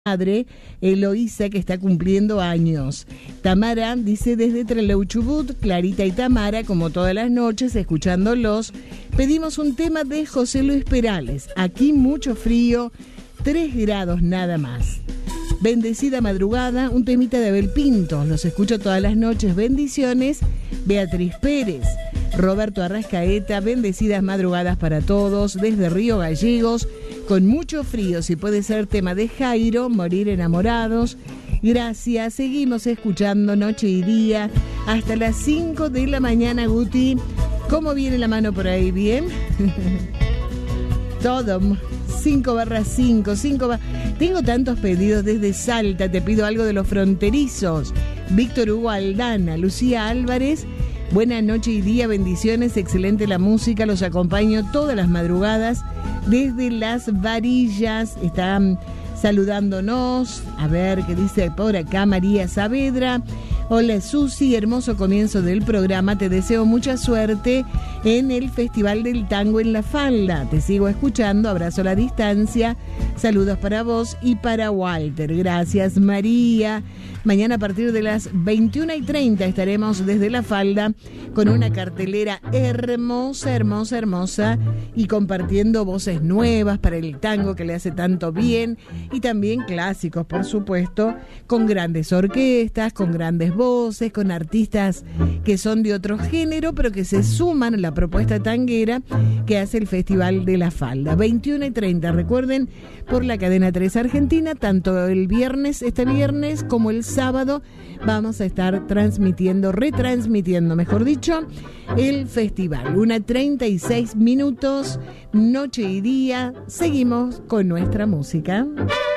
madre, Eloísa, que está cumpliendo años. Tamara dice desde Trelew Chubut, Clarita y Tamara, como todas las noches, escuchándolos, pedimos un tema de José Luis Perales. Aquí mucho frío, 3 grados nada más. Bendecida madrugada, un temita de Abel Pinto. Los escucho todas las noches. Bendiciones, Beatriz Pérez. Roberto Arrascaeta, bendecidas madrugadas para todos, desde Río Gallegos, con mucho frío, si puede ser tema de Jairo, Morir enamorados. Gracias, seguimos escuchando noche y día, hasta las 5 de la mañana, Guti. ¿Cómo viene la mano por ahí? ¿Bien? Todo, 5/5, Tengo tantos pedidos desde Salta, te pido algo de los fronterizos. Víctor Hugo Aldana, Lucía Álvarez. Buena noche y día, bendiciones, excelente la música, los acompaño todas las madrugadas desde Las Varillas. Están saludándonos, a ver qué dice por acá María Saavedra. Hola Susi, hermoso comienzo del programa, te deseo mucha suerte en el Festival del Tango en La Falda. Te sigo escuchando, abrazo a la distancia, saludos para vos y para Walter. Gracias María. Mañana a partir de las 21:30 estaremos desde La Falda con una cartelera hermosa, hermosa, hermosa y compartiendo voces nuevas para el tango que le hace tanto bien y también clásicos, por supuesto, con grandes orquestas, con grandes voces, con artistas que son de otro género, pero que se suman a la propuesta tanguera que hace el Festival de La Falda. 21:30, recuerden, por la cadena 3 Argentina, tanto el viernes, este viernes, como el sábado, vamos a estar retransmitiendo, mejor dicho, el festival. 1:36, noche y día, seguimos con nuestra música.